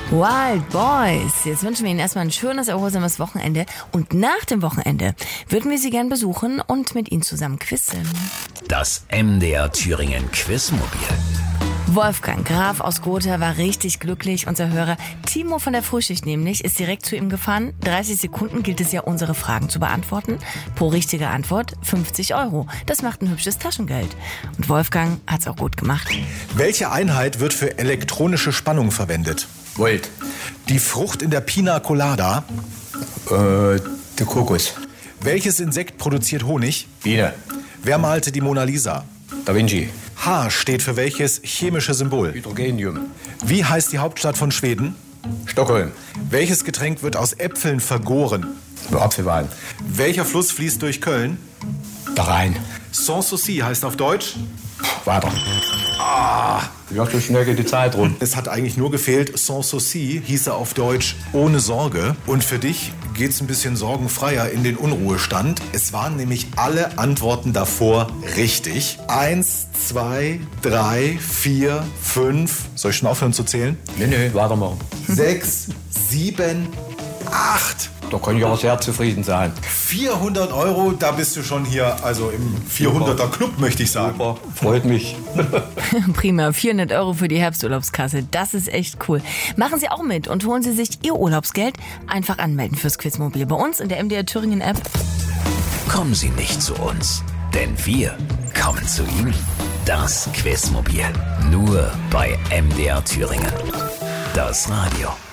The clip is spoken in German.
Wild Boys. Jetzt wünschen wir Ihnen erstmal ein schönes, erholsames Wochenende. Und nach dem Wochenende würden wir Sie gern besuchen und mit Ihnen zusammen quizzen. Das MDR Thüringen Quizmobil. Wolfgang Graf aus Gotha war richtig glücklich. Unser Hörer Timo von der Frühschicht nämlich ist direkt zu ihm gefahren. 30 Sekunden gilt es ja, unsere Fragen zu beantworten. Pro richtige Antwort 50 €. Das macht ein hübsches Taschengeld. Und Wolfgang hat's auch gut gemacht. Welche Einheit wird für elektronische Spannung verwendet? Volt. Die Frucht in der Pina Colada. Der Kokos. Welches Insekt produziert Honig? Biene. Wer malte die Mona Lisa? Da Vinci. H steht für welches chemische Symbol? Hydrogenium. Wie heißt die Hauptstadt von Schweden? Stockholm. Welches Getränk wird aus Äpfeln vergoren? Apfelwein. Welcher Fluss fließt durch Köln? Da Rhein. Sans souci heißt auf Deutsch? Weiter. Ja, so schnell geht die Zeit rum. Es hat eigentlich nur gefehlt, sans souci hieße auf Deutsch ohne Sorge. Und für dich geht's ein bisschen sorgenfreier in den Unruhestand. Es waren nämlich alle Antworten davor richtig. 1, 2, 3, 4, 5. Soll ich schon aufhören zu zählen? Nee, weitermachen. 6, 7, 8. Da kann ich auch sehr zufrieden sein. 400 €, da bist du schon hier, also im 400er Club, möchte ich sagen. Super, freut mich. Prima, 400 € für die Herbsturlaubskasse. Das ist echt cool. Machen Sie auch mit und holen Sie sich Ihr Urlaubsgeld. Einfach anmelden fürs Quizmobil bei uns in der MDR Thüringen App. Kommen Sie nicht zu uns, denn wir kommen zu Ihnen. Das Quizmobil. Nur bei MDR Thüringen. Das Radio.